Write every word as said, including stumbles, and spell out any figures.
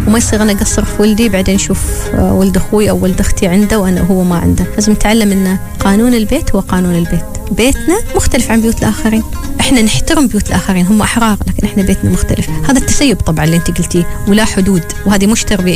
وما يصير أنا أقصر في ولدي بعدين أشوف ولد أخوي أو ولد أختي عنده وأنا هو ما عنده. لازم نتعلم إن قانون البيت هو قانون البيت. بيتنا مختلف عن بيوت الآخرين. إحنا نحترم بيوت الآخرين، هم أحرار، لكن إحنا بيتنا مختلف. هذا التسيب طبعا اللي أنت قلتيه، ولا حدود، وهذه مش تربية